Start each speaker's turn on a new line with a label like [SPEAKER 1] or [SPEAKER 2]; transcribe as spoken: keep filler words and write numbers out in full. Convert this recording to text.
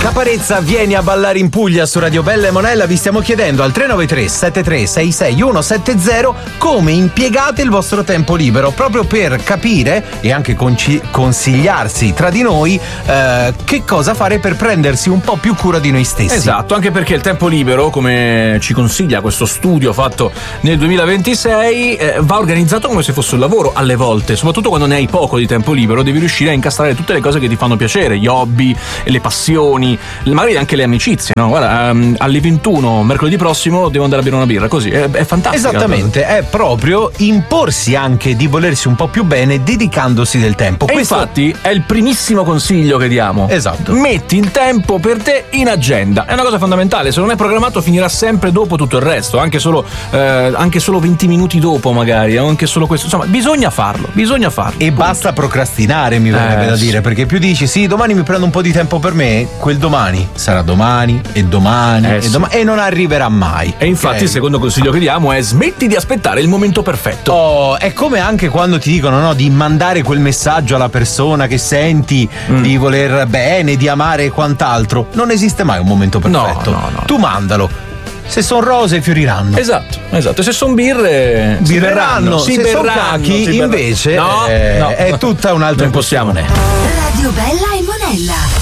[SPEAKER 1] Caparezza, vieni a ballare in Puglia su Radio Bella e Monella. Vi stiamo chiedendo al tre nove tre sette tre sei sei uno sette zero come impiegate il vostro tempo libero, proprio per capire e anche conci- consigliarsi tra di noi eh, che cosa fare per prendersi un po' più cura di noi stessi.
[SPEAKER 2] Esatto, anche perché il tempo libero, come ci consiglia questo studio fatto nel duemilaventisei, eh, va organizzato come se fosse un lavoro alle volte, soprattutto quando ne hai poco di tempo libero. Devi riuscire a incastrare tutte le cose che ti fanno piacere, gli hobby, le passioni, magari anche le amicizie, no? Guarda, um, alle ventuno mercoledì prossimo devo andare a bere una birra, così è, è fantastico.
[SPEAKER 1] Esattamente, è proprio imporsi anche di volersi un po' più bene dedicandosi del tempo.
[SPEAKER 2] E
[SPEAKER 1] Questo...
[SPEAKER 2] infatti è il primissimo consiglio che diamo.
[SPEAKER 1] Esatto.
[SPEAKER 2] Metti il tempo per te in agenda, è una cosa fondamentale. Se non è programmato finirà sempre dopo tutto il resto, anche solo eh, anche solo venti minuti dopo magari, o anche solo questo. Insomma, bisogna farlo, bisogna farlo.
[SPEAKER 1] E
[SPEAKER 2] Punto.
[SPEAKER 1] basta procrastinare, mi verrebbe
[SPEAKER 2] Eh,
[SPEAKER 1] da
[SPEAKER 2] sì.
[SPEAKER 1] dire, perché più dici sì, domani mi prendo un po' di tempo per me, quel domani sarà domani e domani
[SPEAKER 2] Eh,
[SPEAKER 1] e
[SPEAKER 2] sì.
[SPEAKER 1] domani e non arriverà mai.
[SPEAKER 2] E infatti
[SPEAKER 1] Ok?
[SPEAKER 2] il secondo consiglio che diamo è: smetti di aspettare il momento perfetto.
[SPEAKER 1] Oh, è come anche quando ti dicono, no, di mandare quel messaggio alla persona che senti
[SPEAKER 2] Mm.
[SPEAKER 1] di voler bene, di amare e quant'altro. Non esiste mai un momento perfetto.
[SPEAKER 2] No, no, no.
[SPEAKER 1] Tu mandalo. Se sono rose fioriranno.
[SPEAKER 2] Esatto, esatto. Se sono birre, si
[SPEAKER 1] Birreranno.
[SPEAKER 2] berranno. Si
[SPEAKER 1] Se sono
[SPEAKER 2] berranno,
[SPEAKER 1] cacchi,
[SPEAKER 2] si berranno.
[SPEAKER 1] invece
[SPEAKER 2] no,
[SPEAKER 1] eh,
[SPEAKER 2] no.
[SPEAKER 1] è tutta un'altra
[SPEAKER 2] Non possiamo.
[SPEAKER 1] questione.
[SPEAKER 3] Radio Bella e Monella.